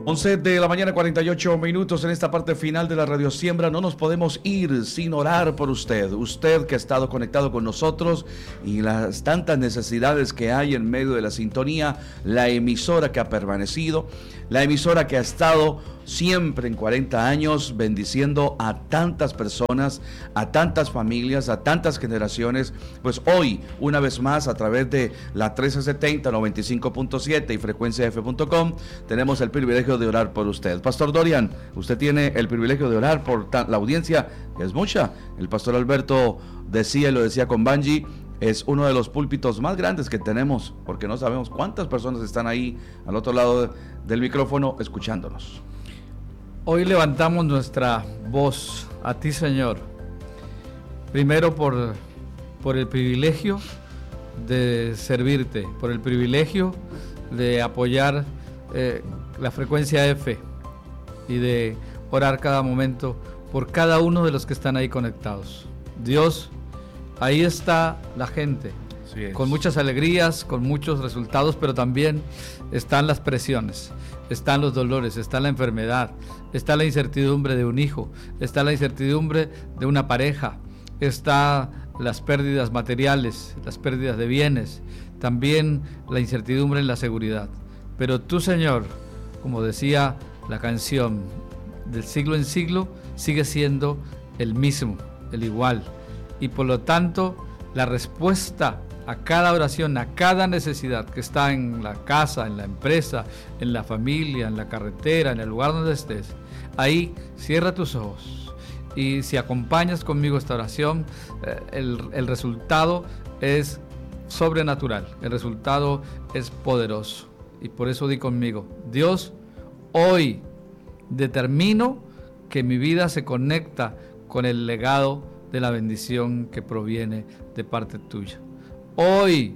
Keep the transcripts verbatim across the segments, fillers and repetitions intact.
once de la mañana, cuarenta y ocho minutos en esta parte final de la Radio Siembra. No nos podemos ir sin orar por usted. Usted que ha estado conectado con nosotros y las tantas necesidades que hay en medio de la sintonía, la emisora que ha permanecido, la emisora que ha estado siempre en cuarenta años bendiciendo a tantas personas, a tantas familias, a tantas generaciones. Pues hoy, una vez más, a través de la trece setenta, noventa y cinco punto siete y frecuencia f punto com, tenemos el privilegio de orar por usted. Pastor Dorian, usted tiene el privilegio de orar por la audiencia, que es mucha. El pastor Alberto decía, y lo decía con Banji, es uno de los púlpitos más grandes que tenemos, porque no sabemos cuántas personas están ahí al otro lado del micrófono escuchándonos. Hoy levantamos nuestra voz a ti, Señor, primero por, por el privilegio de servirte, por el privilegio de apoyar eh, la frecuencia F y de orar cada momento por cada uno de los que están ahí conectados. Dios, ahí está la gente, con muchas alegrías, con muchos resultados, pero también están las presiones, están los dolores, está la enfermedad, está la incertidumbre de un hijo, está la incertidumbre de una pareja, está las pérdidas materiales, las pérdidas de bienes, también la incertidumbre en la seguridad. Pero tú, Señor, como decía la canción, del siglo en siglo sigue siendo el mismo, el igual, y por lo tanto la respuesta a cada oración, a cada necesidad que está en la casa, en la empresa, en la familia, en la carretera, en el lugar donde estés, ahí cierra tus ojos y si acompañas conmigo esta oración, eh, el, el resultado es sobrenatural, el resultado es poderoso. Y por eso di conmigo: Dios, hoy determino que mi vida se conecta con el legado de la bendición que proviene de parte tuya. Hoy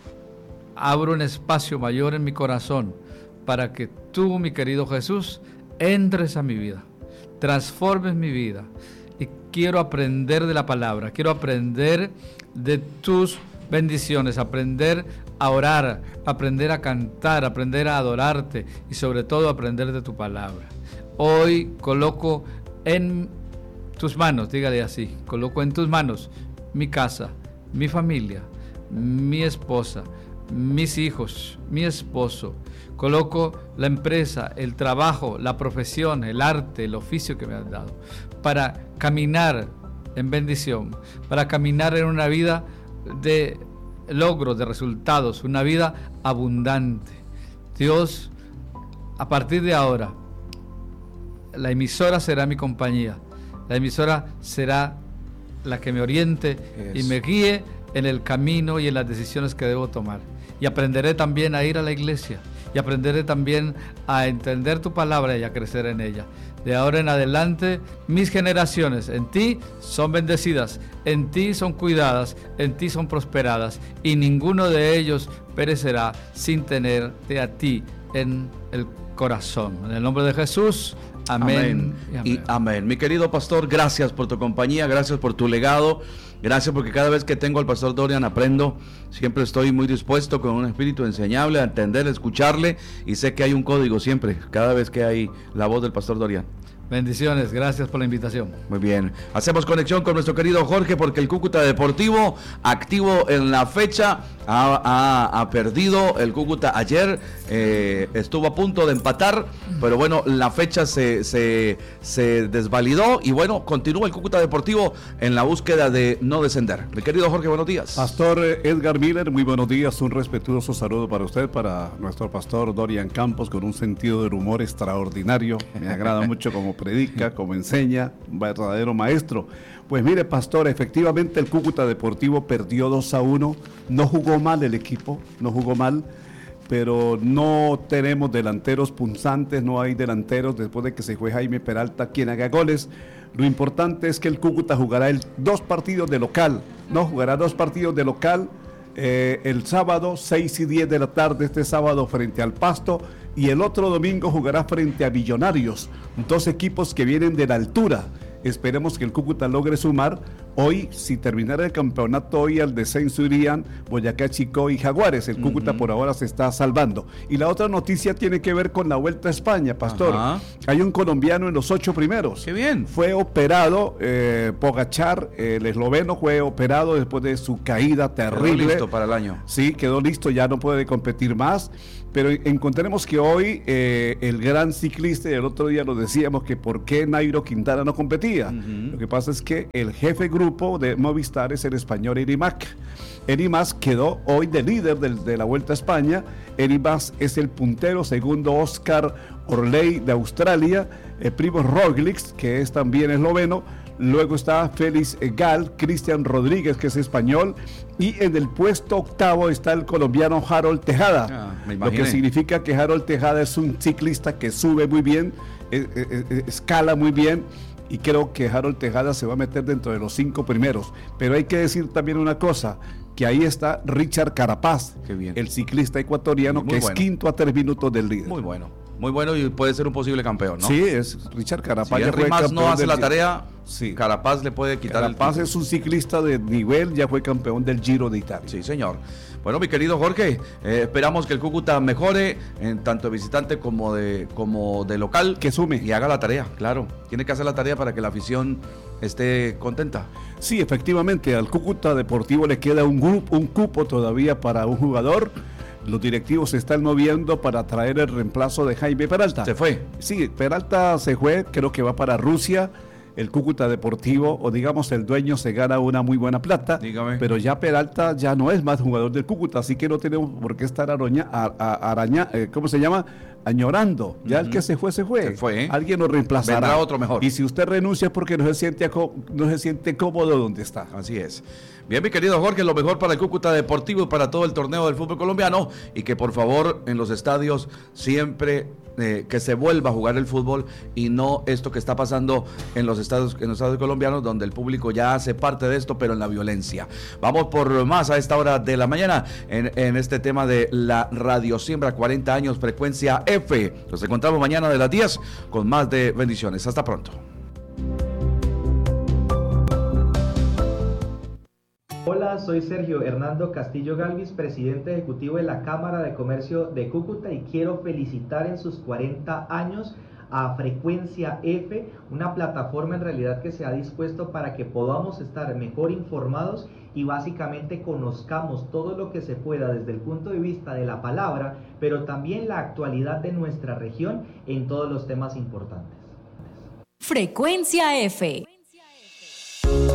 abro un espacio mayor en mi corazón para que tú, mi querido Jesús, entres a mi vida, transformes mi vida. Y quiero aprender de la palabra, quiero aprender de tus bendiciones, aprender a orar, aprender a cantar, aprender a adorarte y sobre todo aprender de tu palabra. Hoy coloco en tus manos, dígale así, coloco en tus manos mi casa, mi familia, mi esposa, mis hijos, mi esposo. Coloco la empresa, el trabajo, la profesión, el arte, el oficio que me has dado, para caminar en bendición, para caminar en una vida de logros, de resultados, una vida abundante. Dios, a partir de ahora, la emisora será mi compañía, la emisora será la que me oriente yes. y me guíe en el camino y en las decisiones que debo tomar. Y aprenderé también a ir a la iglesia, y aprenderé también a entender tu palabra y a crecer en ella. De ahora en adelante, mis generaciones en ti son bendecidas, en ti son cuidadas, en ti son prosperadas, y ninguno de ellos perecerá sin tenerte a ti en el corazón. En el nombre de Jesús, amén, amén. Y, amén. y amén. Mi querido pastor, gracias por tu compañía, gracias por tu legado. Gracias porque cada vez que tengo al pastor Dorian aprendo, siempre estoy muy dispuesto con un espíritu enseñable a entender, a escucharle, y sé que hay un código siempre, cada vez que hay la voz del pastor Dorian. Bendiciones, gracias por la invitación. Muy bien, hacemos conexión con nuestro querido Jorge porque el Cúcuta Deportivo, activo en la fecha, ha, ha, ha perdido el Cúcuta ayer, eh, estuvo a punto de empatar, pero bueno, la fecha se, se, se desvalidó y bueno, continúa el Cúcuta Deportivo en la búsqueda de no descender. Mi querido Jorge, buenos días. Pastor Edgar Miller, muy buenos días, un respetuoso saludo para usted, para nuestro pastor Dorian Campos, con un sentido del humor extraordinario, me agrada mucho como predica, como enseña, un verdadero maestro. Pues mire, pastor, efectivamente el Cúcuta Deportivo perdió dos a uno, no jugó mal el equipo, no jugó mal, pero no tenemos delanteros punzantes, no hay delanteros después de que se fue Jaime Peralta quien haga goles. Lo importante es que el Cúcuta jugará el, dos partidos de local, no jugará dos partidos de local, eh, el sábado seis y diez de la tarde, este sábado frente al Pasto, y el otro domingo jugará frente a Millonarios, dos equipos que vienen de la altura. Esperemos que el Cúcuta logre sumar Hoy, si terminara el campeonato hoy, al descenso irían Boyacá, Chicó y Jaguares. El Cúcuta uh-huh. por ahora se está salvando. Y la otra noticia tiene que ver con la Vuelta a España, Pastor. Ajá. Hay un colombiano en los ocho primeros. ¡Qué bien! Fue operado, eh, Pogačar, eh, el esloveno, fue operado después de su caída terrible. Quedó listo para el año. Sí, quedó listo, ya no puede competir más. Pero encontraremos que hoy eh, el gran ciclista, y el otro día lo decíamos, que por qué Nairo Quintana no competía. Uh-huh. Lo que pasa es que el jefe grupo de Movistar es el español Erimac. Erimas quedó hoy de líder de, de la Vuelta a España. Erimas es el puntero, segundo Oscar Orley de Australia, el primo Roglic, que es también esloveno. Luego está Félix Gal, Cristian Rodríguez, que es español, y en el puesto octavo está el colombiano Harold Tejada, ah, lo que significa que Harold Tejada es un ciclista que sube muy bien, eh, eh, escala muy bien, y creo que Harold Tejada se va a meter dentro de los cinco primeros. Pero hay que decir también una cosa, que ahí está Richard Carapaz, el ciclista ecuatoriano, que bueno. es quinto a tres minutos del líder. Muy bueno. Muy bueno y puede ser un posible campeón, ¿no? Sí, es Richard Carapaz. Si Rimas no hace la tarea, sí. Carapaz le puede quitar Carapaz el título. Es un ciclista de nivel, ya fue campeón del Giro de Italia. Sí, señor. Bueno, mi querido Jorge, eh, esperamos que el Cúcuta mejore, en tanto de visitante como de, como de local. Que sume. Y haga la tarea, claro. Tiene que hacer la tarea para que la afición esté contenta. Sí, efectivamente, al Cúcuta Deportivo le queda un, grupo, un cupo todavía para un jugador. Los directivos se están moviendo para traer el reemplazo de Jaime Peralta. ¿Se fue? Sí, Peralta se fue, creo que va para Rusia. El Cúcuta Deportivo, o digamos el dueño, se gana una muy buena plata. Dígame. Pero ya Peralta ya no es más jugador del Cúcuta, así que no tenemos por qué estar araña, a, a, araña eh, ¿cómo se llama? Añorando. Ya uh-huh. el que se fue, se fue. Se fue, ¿eh? Alguien lo reemplazará. Vendrá otro mejor. Y si usted renuncia es porque no se siente, no se siente cómodo donde está. Así es. Bien, mi querido Jorge, lo mejor para el Cúcuta Deportivo y para todo el torneo del fútbol colombiano, y que por favor en los estadios siempre eh, que se vuelva a jugar el fútbol y no esto que está pasando en los estadios, en los estadios colombianos, donde el público ya hace parte de esto, pero en la violencia. Vamos por más a esta hora de la mañana en, en este tema de la Radio Siembra, cuarenta años, frecuencia F. Nos encontramos mañana de las diez con más de bendiciones. Hasta pronto. Hola, soy Sergio Hernando Castillo Galvis, presidente ejecutivo de la Cámara de Comercio de Cúcuta, y quiero felicitar en sus cuarenta años a Frecuencia F, una plataforma en realidad que se ha dispuesto para que podamos estar mejor informados y básicamente conozcamos todo lo que se pueda desde el punto de vista de la palabra, pero también la actualidad de nuestra región en todos los temas importantes. Frecuencia F.